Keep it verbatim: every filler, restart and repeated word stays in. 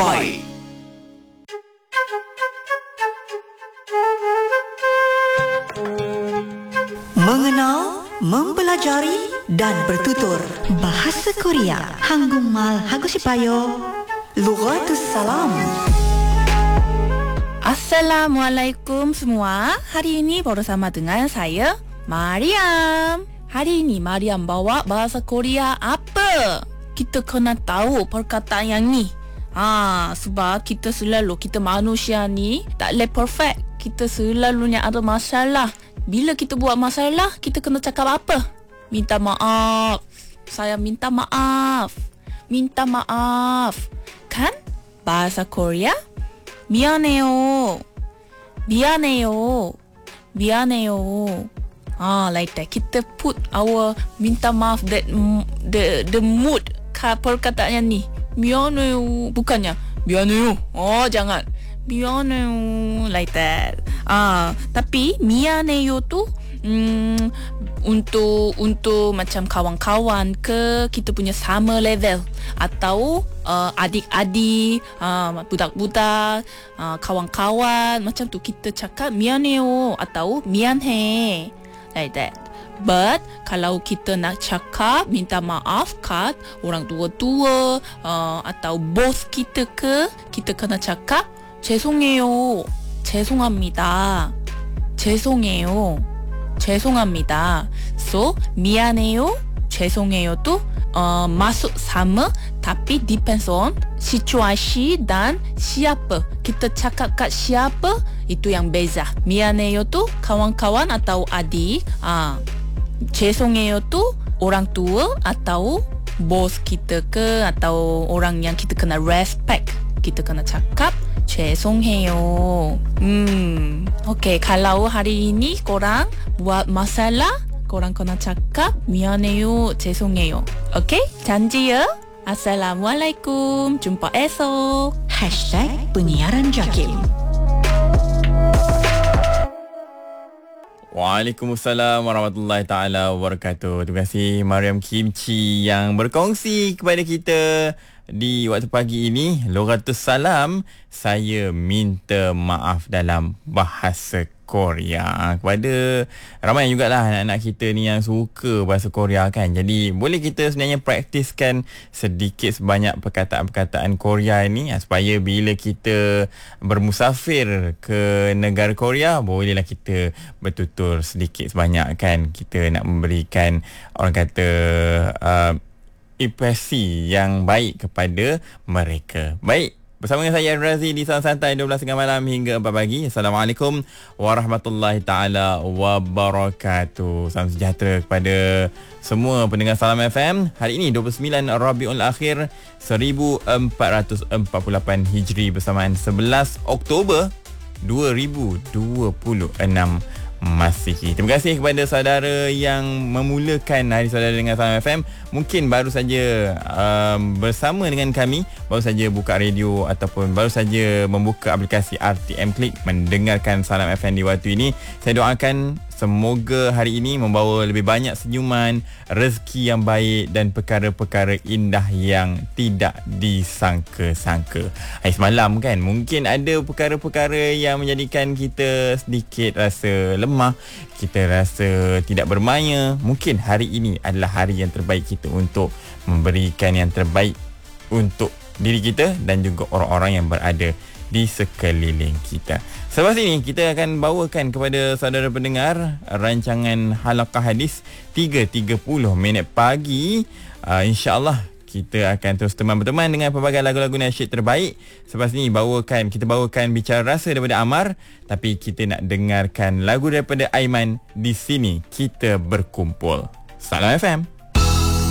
terbaik. Mengenal, mempelajari dan bertutur bahasa Korea. Hanggungmal Hagusipayo, Lughatus Salam. Assalamualaikum semua. Hari ini bersama dengan saya, Mariam. Hari ini Mariam bawa bahasa Korea apa? Kita kena tahu perkataan yang ni. Ah, sebab kita selalu, kita manusia ni tak boleh perfect. Kita selalunya ada masalah. Bila kita buat masalah, kita kena cakap apa? Minta maaf. Saya minta maaf. Minta maaf. Kan? Bahasa Korea? 미안해요. 미안해요. 미안해요. Ah, like that. Kita put our minta maaf that the the mood ka perkataan yang ni. 미안해요. Bukannya 미안해요. Oh, jangan. 미안해요. Like that. Ah, tapi 미안해요 tu Hmm, untuk untuk macam kawan-kawan ke, kita punya sama level, atau uh, adik-adik, uh, budak-budak, uh, kawan-kawan, macam tu kita cakap 미안해요 atau 미안해, like that. But kalau kita nak cakap minta maaf kat orang tua-tua uh, atau bos kita ke, kita kena cakap 죄송해요. 죄송합니다. 죄송해요. 죄송합니다. So, 미안해요, 죄송해요 tu uh, masuk sama, tapi depends on situasi dan siapa. Kita cakap kat siapa, itu yang beza. 미안해요 tu kawan-kawan atau adik. Uh, 죄송해요 tu orang tua atau bos kita ke, atau orang yang kita kena respect. Kita kena cakap 죄송해요. Hmm, okay, kalau hari ini korang buat masalah, korang kena cakap 미안해요, 죄송해요. Okay, janji ya. Assalamualaikum. Jumpa esok. Hashtag Penyiaran Jakim. Waalaikumsalam warahmatullahi taala wabarakatuh. Terima kasih Mariam Kimchi yang berkongsi kepada kita di waktu pagi ini. Lughatus Salam, saya minta maaf dalam bahasa Korea. Kepada ramai jugalah anak-anak kita ni yang suka bahasa Korea kan. Jadi boleh kita sebenarnya praktiskan sedikit sebanyak perkataan-perkataan Korea ni, supaya bila kita bermusafir ke negara Korea, bolehlah kita bertutur sedikit sebanyak kan. Kita nak memberikan, orang kata, uh, impresi yang baik kepada mereka. Baik, bersama dengan saya Razi di Salam Santai dua belas tiga puluh malam hingga empat pagi. Assalamualaikum warahmatullahi taala wabarakatuh. Salam sejahtera kepada semua pendengar Salam F M. Hari ini dua puluh sembilan Rabiul Akhir seribu empat ratus empat puluh lapan Hijri bersamaan sebelas Oktober dua ribu dua puluh enam Masihi. Terima kasih kepada saudara yang memulakan hari saudara dengan Salam F M. Mungkin baru saja um, bersama dengan kami, baru saja buka radio ataupun baru saja membuka aplikasi R T M Click mendengarkan Salam F M di waktu ini. Saya doakan semoga hari ini membawa lebih banyak senyuman, rezeki yang baik dan perkara-perkara indah yang tidak disangka-sangka. Hari semalam kan, mungkin ada perkara-perkara yang menjadikan kita sedikit rasa lemah, kita rasa tidak bermaya. Mungkin hari ini adalah hari yang terbaik kita untuk memberikan yang terbaik untuk diri kita dan juga orang-orang yang berada di sekeliling kita. Selepas ini kita akan bawakan kepada saudara pendengar rancangan Halaqah Hadis tiga tiga puluh minit pagi. uh, InsyaAllah kita akan terus teman berteman dengan pelbagai lagu-lagu nasyid terbaik. Selepas ini bawakan kita bawakan Bicara Rasa daripada Amar, tapi kita nak dengarkan lagu daripada Aiman. Di sini kita berkumpul. Salam F M.